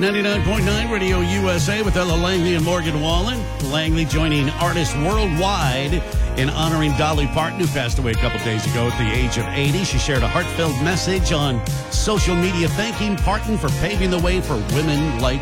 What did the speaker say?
99.9 Radio USA with Ella Langley and Morgan Wallen. Langley joining artists worldwide in honoring Dolly Parton, who passed away a couple days ago at the age of 80. She shared a heartfelt message on social media thanking Parton for paving the way for women like